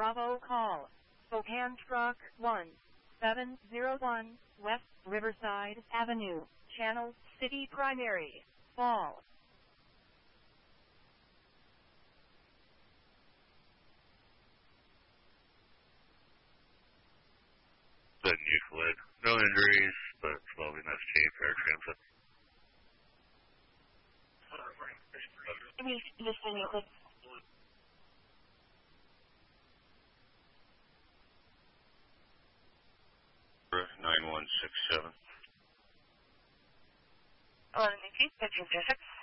Bravo call. Spokane Truck 1701, West Riverside Avenue, Channel City Primary, Fall. Sudden Euclid. No injuries, but slowly ST paratransit. Houston Euclid. 9167. 11 Picture 6.